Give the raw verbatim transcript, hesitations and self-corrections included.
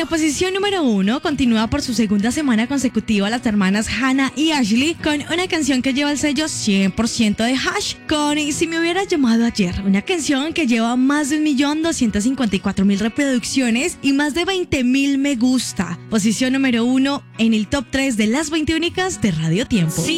la posición número uno continúa por su segunda semana consecutiva las hermanas Hannah y Ashley con una canción que lleva el sello cien por ciento de Hash con Si me hubieras llamado ayer, una canción que lleva más de un millón doscientos cincuenta y cuatro mil reproducciones y más de veinte mil me gusta. Posición número uno en el top tres de las veinte únicas de Radio Tiempo. Sí.